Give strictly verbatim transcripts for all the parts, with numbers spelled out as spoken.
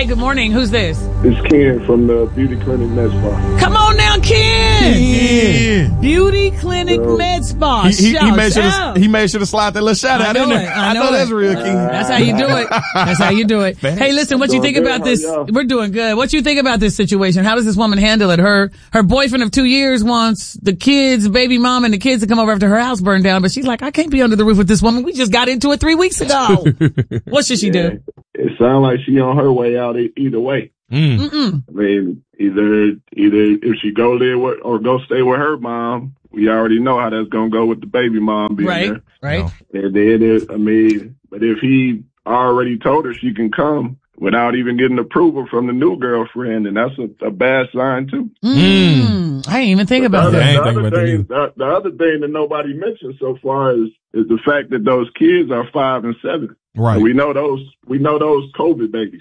Hey, good morning. Who's this? It's Ken from the Beauty Clinic Med Spa. Come on now, Ken. Ken. Beauty Clinic Yo. Med Spa. He, he, he Shouts made sure out. to, he made sure to slide that little shout I out know in it. there. I know that's it. real, Ken. That's how you do it. That's how you do it. Hey, listen, what you think about this? We're doing good. What you think about this situation? How does this woman handle it? Her her boyfriend of two years wants the kids, baby mom, and the kids to come over after her house burned down, but she's like, I can't be under the roof with this woman. We just got into it three weeks ago. What should she Yeah, do? it sounds like she on her way out e- either way. Mm. Mm-mm. I mean, either either if she go live with, or go stay with her mom, we already know how that's gonna go with the baby mom being Right, there. right. And then, it, I mean, but if he already told her she can come without even getting approval from the new girlfriend, then that's a, a bad sign too. Mm. I didn't even think about the, I that. ain't the think other about that thing, the, the other thing that nobody mentioned so far is is the fact that those kids are five and seven. Right. And we know those we know those COVID babies.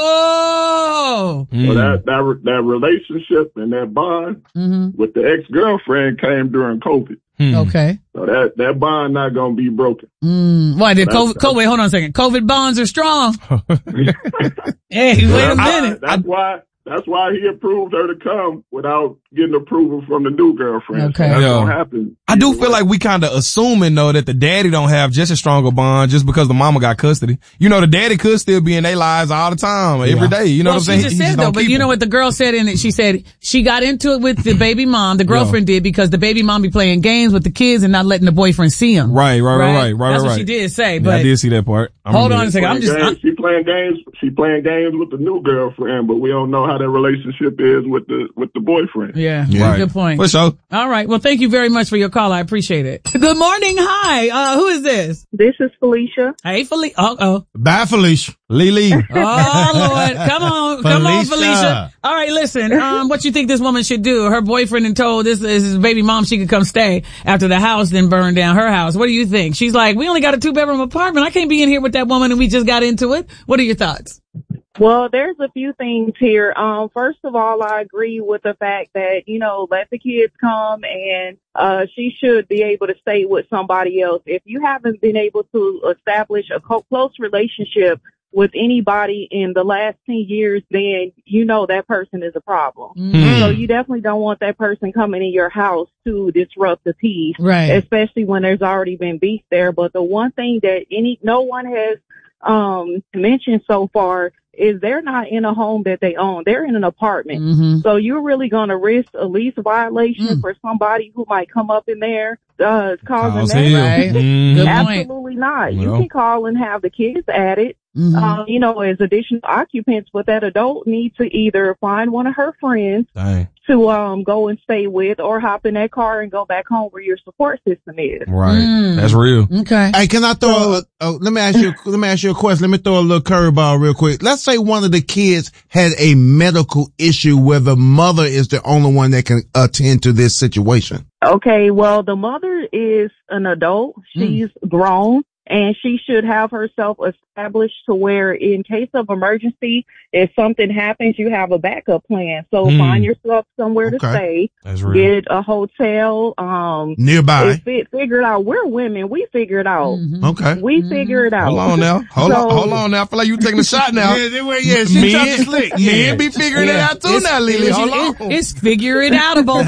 Oh. Mm. So that that re- that relationship and that bond Mm-hmm. with the ex girlfriend came during COVID. Mm. Okay. So that that bond not gonna be broken. Mm. Why did That's- COVID, COVID, wait, hold on a second. COVID bonds are strong. Hey, wait a That's why- minute. That's why that's why he approved her to come without getting approval from the new girlfriend. Okay. So that's Yeah. gonna happen. I do either feel way. like we kind of assuming though that the daddy don't have just as strong a bond just because the mama got custody. You know, the daddy could still be in their lives all the time, every day. You know Well, what I'm saying? she just He said though, don't but keep you know him. what the girl said in it? She said she got into it with the baby mom, the girlfriend did, because the baby mom be playing games with the kids and not letting the boyfriend see them. Right, right, right, right, right, That's right. what she did say, Yeah, but I did see that part. I hold remember on a that. second. I'm Playing just, games, I'm, she playing games. She playing games with the new girlfriend, but we don't know how that relationship is with the with the boyfriend. yeah, Right. good point. For sure. All right. Well, thank you very much for your call. I appreciate it. Good morning. Hi. Uh, who is this? This is Felicia. Hey, Felicia. Uh oh. Bye, Felicia. Lily. Oh Lord. Come on. Come on, Felicia. Felicia. All right. Listen, um, what you think this woman should do? Her boyfriend and told this is his baby mom she could come stay after the house then burned down her house. What do you think? She's like, we only got a two bedroom apartment. I can't be in here with that woman and we just got into it. What are your thoughts? Well, there's a few things here. Um, first of all, I agree with the fact that, you know, let the kids come and, uh, she should be able to stay with somebody else. If you haven't been able to establish a co- close relationship with anybody in the last ten years, then you know that person is a problem. Mm. So you definitely don't want that person coming in your house to disrupt the peace, Right. especially when there's already been beef there. But the one thing that any, no one has, um, mentioned so far is they're not in a home that they own. They're in an apartment. Mm-hmm. So you're really going to risk a lease violation Mm. for somebody who might come up in there, uh, causing Cause that. hell. Right. Mm. Good point. Absolutely not. You Well. can call and have the kids added, Mm-hmm. um, you know, as additional occupants, but that adult needs to either find one of her friends Dang. to um go and stay with, or hop in that car and go back home where your support system is. Right. Mm. That's real. Okay. Hey, can I throw a, uh, let me ask you, let me ask you a question. Let me throw a little curveball real quick. Let's say one of the kids had a medical issue where the mother is the only one that can attend to this situation. Okay, well, the mother is an adult. She's grown, and she should have herself established to where, in case of emergency, if something happens, you have a backup plan. So Mm. find yourself somewhere Okay. to stay. That's real. Get a hotel. Um, Nearby. if it, figure it out. We're women. We figure it out. Mm-hmm. Okay. We figure it out. Hold on now. Hold So- on. Hold on now. I feel like you taking a shot now. Yeah, they were- yeah, she tried to slick. Yeah. Men be figuring it out too It's- now, Lily. it's- Hold it- on. It's figure it outable.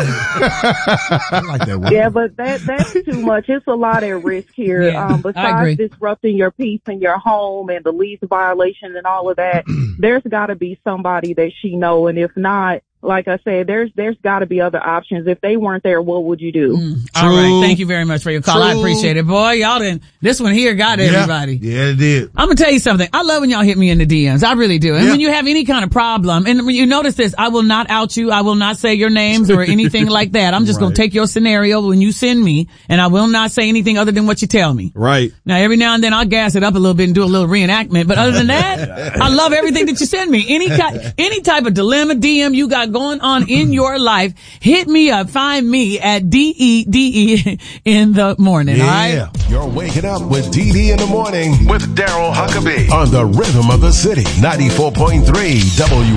I like that word. Yeah, but that that's too much. It's a lot at risk here. Yeah, um, I agree. besides disrupting your peace in your home and the lease violation and all of that, there's got to be somebody that she know. And if not, like I said, there's there's got to be other options. If they weren't there, what would you do? Mm. All right. Thank you very much for your call. I True. appreciate it. Boy, y'all didn't, this one here got everybody. Yeah, it did. I'm gonna tell you something. I love when y'all hit me in the D Ms. I really do. And Yeah. when you have any kind of problem, and when you notice this, I will not out you. I will not say your names or anything like that. I'm just gonna Right. take your scenario when you send me, and I will not say anything other than what you tell me. Right. Now, every now and then I'll gas it up a little bit and do a little reenactment, but other than that, I love everything that you send me. Any ki- any type of dilemma, D M you got going on in your life, hit me up. Find me at D E D E in the morning. All right. Yeah. You're waking up with D D in the morning with Daryl Huckabee on the Rhythm of the City, ninety-four point three W